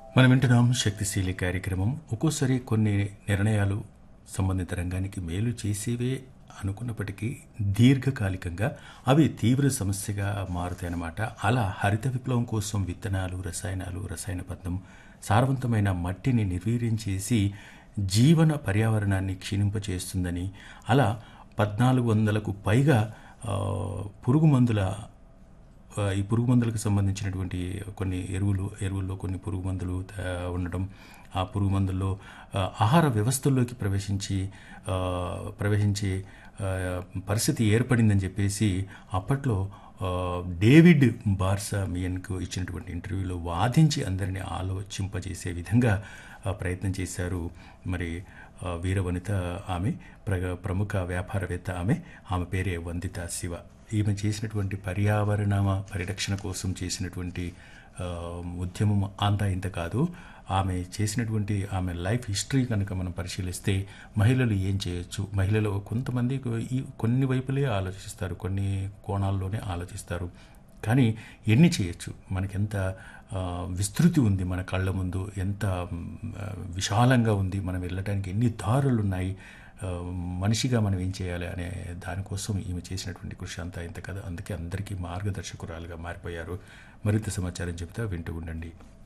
మనం వింటున్నాం శక్తిశీలి కార్యక్రమం. ఒక్కోసారి కొన్ని నిర్ణయాలు సంబంధిత రంగానికి మేలు చేసేవే అనుకున్నప్పటికీ దీర్ఘకాలికంగా అవి తీవ్ర సమస్యగా మారుతాయన్నమాట. అలా హరిత విప్లవం కోసం విత్తనాలు, రసాయనాలు, రసాయన పద్ధం సారవంతమైన మట్టిని నిర్వీర్యం చేసి జీవన పర్యావరణాన్ని క్షీణింపచేస్తుందని, అలా 1400కు పైగా పురుగు మందుల ఈ పురుగు మందులకు సంబంధించినటువంటి కొన్ని ఎరువుల్లో కొన్ని పురుగు మందులు ఉండడం, ఆ పురుగు మందుల్లో ఆహార వ్యవస్థల్లోకి ప్రవేశించే పరిస్థితి ఏర్పడిందని చెప్పేసి అప్పట్లో డేవిడ్ బార్సామియన్కు ఇచ్చినటువంటి ఇంటర్వ్యూలో వాదించి అందరినీ ఆలోచింపజేసే విధంగా ప్రయత్నం చేశారు. మరి వీరవనిత ఆమె, ప్రముఖ వ్యాపారవేత్త ఆమె పేరే వందిత శివ. ఈమె చేసినటువంటి పర్యావరణ పరిరక్షణ కోసం చేసినటువంటి ఉద్యమం అంతా ఇంత కాదు. ఆమె చేసినటువంటి ఆమె లైఫ్ హిస్టరీ కనుక మనం పరిశీలిస్తే మహిళలు ఏం చేయొచ్చు, మహిళలు కొంతమంది కొన్ని వైపులే ఆలోచిస్తారు, కొన్ని కోణాల్లోనే ఆలోచిస్తారు, కానీ ఎన్ని చేయొచ్చు, మనకెంత విస్తృతి ఉంది మన కళ్ళ ముందు, ఎంత విశాలంగా ఉంది, మనం వెళ్ళటానికి ఎన్ని దారులు ఉన్నాయి, మనిషిగా మనం ఏం చేయాలి అనే దానికోసం ఈమె చేసినటువంటి కృషి అంతా ఇంత కదా. అందుకే అందరికీ మార్గదర్శకురాలుగా మారిపోయారు. మరింత సమాచారం చెబుతా వింటూ ఉండండి.